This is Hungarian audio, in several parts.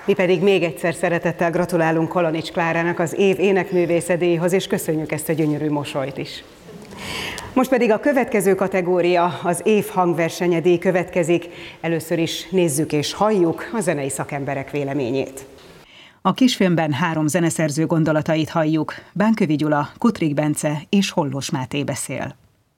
Mi pedig még egyszer szeretettel gratulálunk Kalanics Klárának az év énekművésze díjhoz, és köszönjük ezt a gyönyörű mosolyt is. Most pedig a következő kategória, az év hangversenye díj következik. Először is nézzük és halljuk a zenei szakemberek véleményét. A kisfilmben 3 zeneszerző gondolatait halljuk. Bánkövi Gyula, Kutrik Bence és Hollós Máté beszél.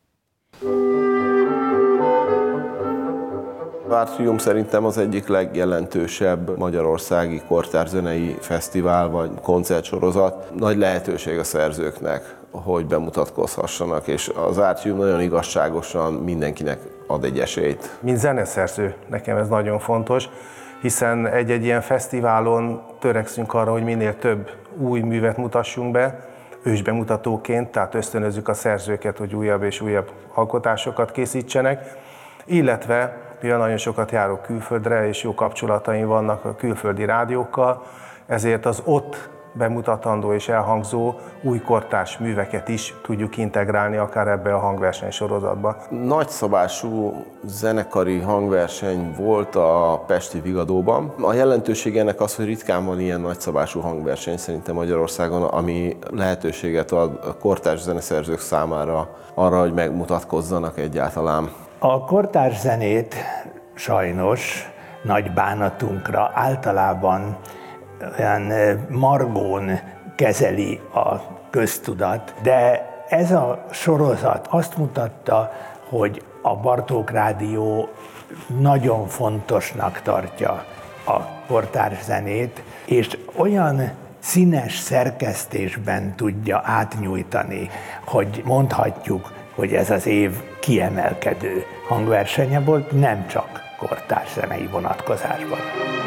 Artrium szerintem az egyik legjelentősebb magyarországi kortárszenei fesztivál vagy koncertsorozat. Nagy lehetőség a szerzőknek, hogy bemutatkozhassanak, és az Artrium nagyon igazságosan mindenkinek ad egy esélyt. Mint zeneszerző nekem ez nagyon fontos, hiszen egy ilyen fesztiválon törekszünk arra, hogy minél több új művet mutassunk be, ősbemutatóként, tehát ösztönözzük a szerzőket, hogy újabb és újabb alkotásokat készítsenek, illetve mivel nagyon sokat járok külföldre, és jó kapcsolataim vannak a külföldi rádiókkal, ezért az ott bemutatandó és elhangzó új kortárs műveket is tudjuk integrálni akár ebbe a hangverseny sorozatba. Nagyszabású zenekari hangverseny volt a pesti Vigadóban. A jelentőség ennek az, hogy ritkán van ilyen nagyszabású hangverseny szerintem Magyarországon, ami lehetőséget ad a kortárs zeneszerzők számára arra, hogy megmutatkozzanak egyáltalán. A kortárs zenét sajnos nagy bánatunkra általában olyan margón kezeli a köztudat, de ez a sorozat azt mutatta, hogy a Bartók Rádió nagyon fontosnak tartja a kortárs zenét, és olyan színes szerkesztésben tudja átnyújtani, hogy mondhatjuk, hogy ez az év kiemelkedő hangversenye volt, nem csak kortárs zenei vonatkozásban.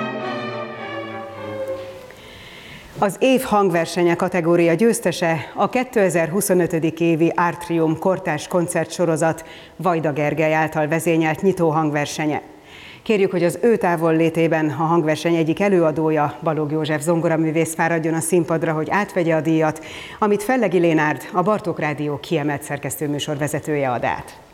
Az év hangversenye kategória győztese a 2025. évi Artrium kortárs koncertsorozat Vajda Gergely által vezényelt nyitó hangversenye. Kérjük, hogy az ő távollétében a hangverseny egyik előadója, Balogh József zongoraművész fáradjon a színpadra, hogy átvegye a díjat, amit Fellegi Lénárd, a Bartók Rádió kiemelt szerkesztőműsor vezetője ad át.